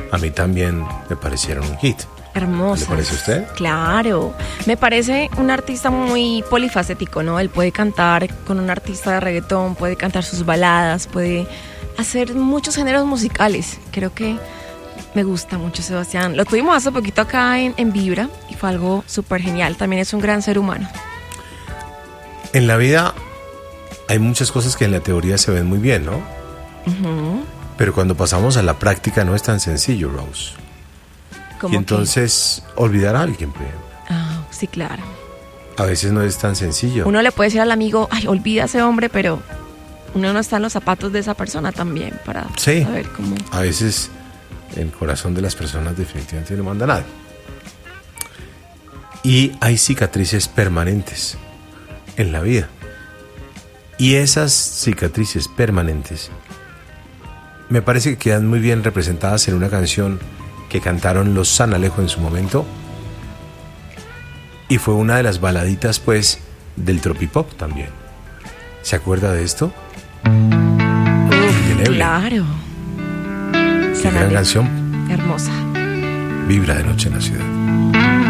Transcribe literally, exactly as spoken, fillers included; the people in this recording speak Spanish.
a mí también me parecieron un hit. Hermosa. ¿Le parece a usted? Claro. Me parece un artista muy polifacético, ¿no? Él puede cantar con un artista de reggaetón, puede cantar sus baladas, puede hacer muchos géneros musicales. Creo que me gusta mucho Sebastián. Lo tuvimos hace poquito acá en, en Vibra y fue algo súper genial. También es un gran ser humano. En la vida hay muchas cosas que en la teoría se ven muy bien, ¿no? Uh-huh. Pero cuando pasamos a la práctica no es tan sencillo, Rose. Y entonces que? olvidar a alguien, por ejemplo. Ah, sí, claro. A veces no es tan sencillo. Uno le puede decir al amigo, ay, olvida a ese hombre, pero uno no está en los zapatos de esa persona también para sí. saber cómo. A veces el corazón de las personas definitivamente no manda nada. Y hay cicatrices permanentes en la vida. Y esas cicatrices permanentes me parece que quedan muy bien representadas en una canción que cantaron los San Alejo en su momento, y fue una de las baladitas pues del tropipop también. ¿Se acuerda de esto? Uf, claro. Qué gran canción. Hermosa. Vibra de noche en la ciudad.